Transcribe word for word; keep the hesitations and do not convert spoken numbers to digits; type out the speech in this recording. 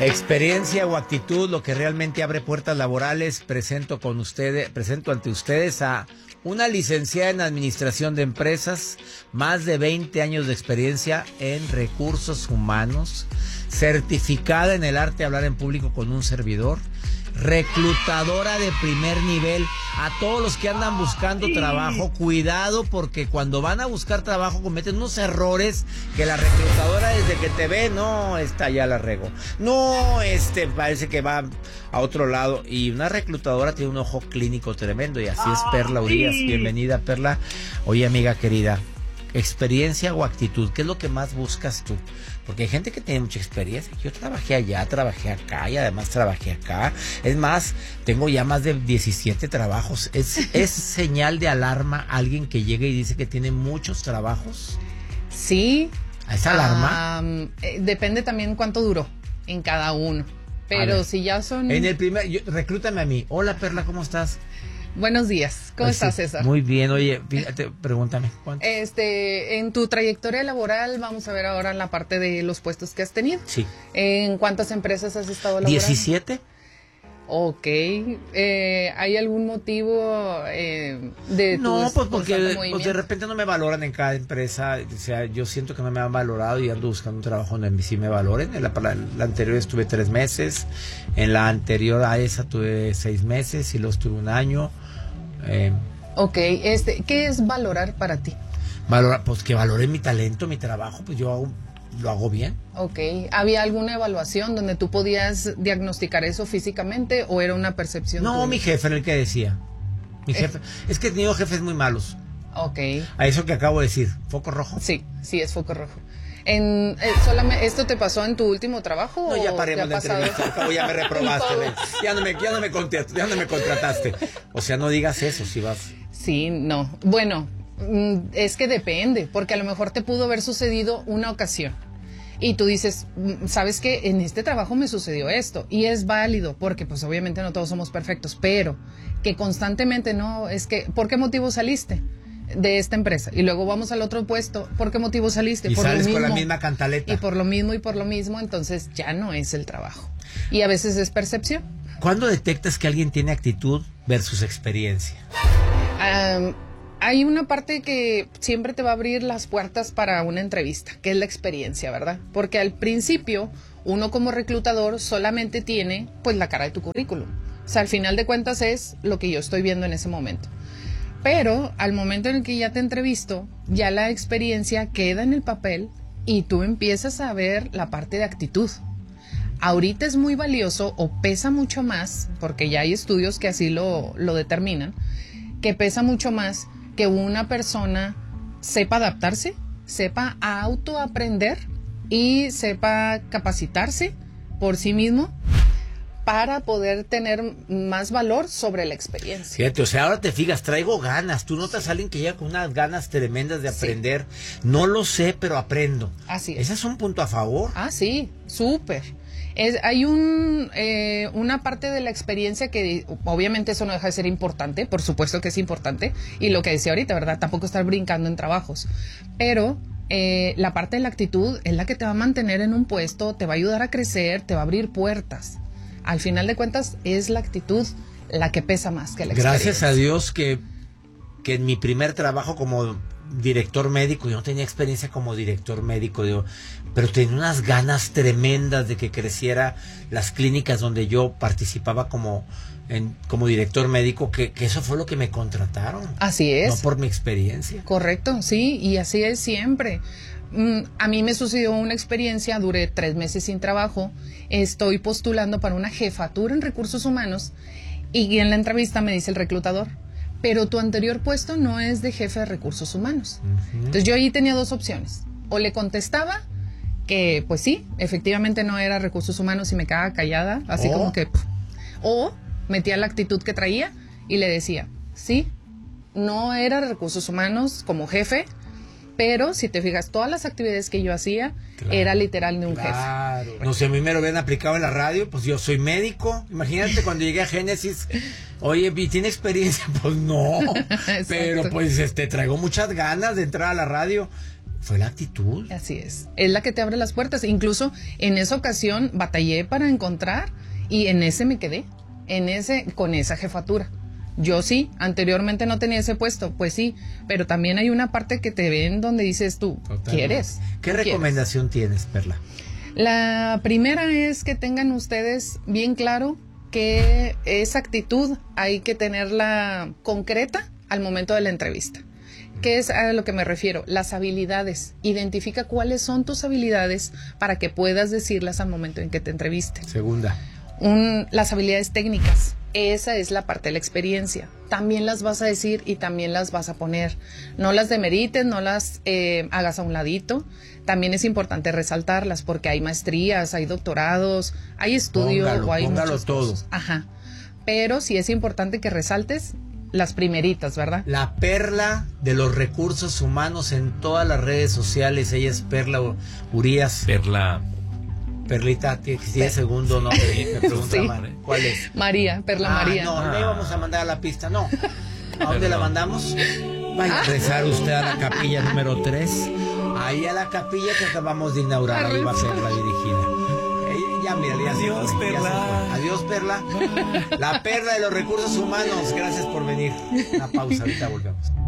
Experiencia o actitud, lo que realmente abre puertas laborales. Presento con ustedes, presento ante ustedes a una licenciada en Administración de Empresas, más de veinte años de experiencia en recursos humanos, certificada en el arte de hablar en público con un servidor, reclutadora de primer nivel. A todos los que andan buscando trabajo, cuidado, porque cuando van a buscar trabajo cometen unos errores que la reclutadora desde que te ve, no, esta ya la regó, no, este parece que va a otro lado, y una reclutadora tiene un ojo clínico tremendo, y así es Perla Urias. Bienvenida, Perla. Oye, amiga querida, experiencia o actitud, ¿qué es lo que más buscas tú? Porque hay gente que tiene mucha experiencia. Yo trabajé allá, trabajé acá y además trabajé acá. Es más, tengo ya más de diecisiete trabajos. ¿Es, es señal de alarma alguien que llega y dice que tiene muchos trabajos? Sí. ¿Es alarma? Um, eh, depende también cuánto duró en cada uno. Pero si ya son... En el primer... Yo, reclútame a mí. Hola, Perla, ¿cómo estás? Buenos días, ¿cómo Pues estás, sí, César? Muy bien, oye, fíjate, pregúntame. ¿Cuánto? Este, en tu trayectoria laboral, vamos a ver ahora la parte de los puestos que has tenido. Sí. ¿En cuántas empresas has estado laborando? ¿diecisiete? Ok. Eh, ¿Hay algún motivo eh, de tu No, pues porque pues de repente no me valoran en cada empresa. O sea, yo siento que no me han valorado y ando buscando un trabajo donde sí me valoren. En la, la anterior estuve tres meses. En la anterior a esa tuve seis meses y luego estuve un año. Eh, ok, este, ¿qué es valorar para ti? Valora, pues que valoren mi talento, mi trabajo, pues yo hago, lo hago bien. Ok, ¿había alguna evaluación donde tú podías diagnosticar eso físicamente o era una percepción? No, tuya? mi jefe era el que decía. Mi jefe, eh. es que he tenido jefes muy malos. Ok. A eso que acabo de decir, foco rojo. Sí, sí, es foco rojo. En, eh, solamente, ¿esto te pasó en tu último trabajo? No, ya paremos la entrevista, al cabo ya me reprobaste, ya no me, ya no me contrataste, ya no me contrataste. O sea, no digas eso si vas. Sí, no. Bueno, es que depende, porque a lo mejor te pudo haber sucedido una ocasión. Y tú dices, ¿sabes qué? En este trabajo me sucedió esto. Y es válido, porque pues obviamente no todos somos perfectos, pero que constantemente no, es que, ¿por qué motivo saliste de esta empresa? Y luego vamos al otro puesto, ¿por qué motivo saliste? Y por sales lo mismo, con la misma cantaleta. Y por lo mismo y por lo mismo, entonces ya no es el trabajo. Y a veces es percepción. ¿Cuándo detectas que alguien tiene actitud versus experiencia? Um, hay una parte que siempre te va a abrir las puertas para una entrevista, que es la experiencia, ¿verdad? Porque al principio, uno como reclutador solamente tiene, pues, la cara de tu currículum. O sea, al final de cuentas es lo que yo estoy viendo en ese momento. Pero al momento en el que ya te entrevisto, ya la experiencia queda en el papel y tú empiezas a ver la parte de actitud. Ahorita es muy valioso o pesa mucho más, porque ya hay estudios que así lo, lo determinan, que pesa mucho más que una persona sepa adaptarse, sepa autoaprender y sepa capacitarse por sí mismo para poder tener más valor sobre la experiencia. Fíjate, o sea, ahora te fijas, traigo ganas. Tú notas a alguien que llega con unas ganas tremendas de aprender. Sí. No lo sé, pero aprendo. Así es. Ese es un punto a favor. Ah, sí, súper. Es, hay un, eh, una parte de la experiencia que obviamente eso no deja de ser importante, por supuesto que es importante, y lo que decía ahorita, ¿verdad? Tampoco estar brincando en trabajos, pero eh, la parte de la actitud es la que te va a mantener en un puesto, te va a ayudar a crecer, te va a abrir puertas. Al final de cuentas es la actitud la que pesa más que la experiencia. Gracias a Dios que, que en mi primer trabajo como director médico, yo no tenía experiencia como director médico, digo, pero tenía unas ganas tremendas de que creciera las clínicas donde yo participaba como, en, como director médico, que, que eso fue lo que me contrataron. Así es. No por mi experiencia. Correcto, sí, y así es siempre. Mm, a mí me sucedió una experiencia, duré tres meses sin trabajo, estoy postulando para una jefatura en recursos humanos y en la entrevista me dice el reclutador, pero tu anterior puesto no es de jefe de recursos humanos. Uh-huh. Entonces yo ahí tenía dos opciones. O le contestaba que pues sí, efectivamente no era recursos humanos y me quedaba callada, así oh. como que... O metía la actitud que traía y le decía, sí, no era recursos humanos como jefe, pero si te fijas, todas las actividades que yo hacía claro, era literal de un claro. jefe. No sé, a mí me lo habían aplicado en la radio, pues yo soy médico. Imagínate cuando llegué a Génesis, oye, ¿tiene experiencia? Pues no, pero pues este traigo muchas ganas de entrar a la radio. Fue la actitud. Así es. Es la que te abre las puertas. Incluso en esa ocasión batallé para encontrar y en ese me quedé. En ese, con esa jefatura. Yo sí, anteriormente no tenía ese puesto, pues sí, pero también hay una parte que te ven donde dices tú, Totalmente. ¿quieres? ¿Qué ¿Tú recomendación quieres? tienes, Perla? La primera es que tengan ustedes bien claro que esa actitud hay que tenerla concreta al momento de la entrevista. ¿Qué es a lo que me refiero? Las habilidades. Identifica cuáles son tus habilidades para que puedas decirlas al momento en que te entrevisten. Segunda. Un, las habilidades técnicas. Esa es la parte de la experiencia. También las vas a decir y también las vas a poner. No las demerites, no las eh, hagas a un ladito. También es importante resaltarlas porque hay maestrías, hay doctorados, hay estudio póngalo, o hay póngalo muchas todo. cosas. Ajá. Pero sí es importante que resaltes las primeritas, ¿verdad? La Perla de los recursos humanos en todas las redes sociales. Ella es Perla Urías. Perla. Perlita, tiene segundo nombre. Me pregunta, Sí. Mar- ¿cuál es? María, Perla Ah, María. No, Ah. le íbamos a mandar a la pista, no. ¿A dónde la mandamos? Vaya a rezar usted a la capilla número tres. Ahí a la capilla que acabamos de inaugurar. Ahí va a ser la dirigida. Eh, Ya, mira, ya se Adiós, fue, ya se Perla. fue. Adiós, Perla. La Perla de los recursos humanos. Gracias por venir. Una pausa, ahorita volvemos.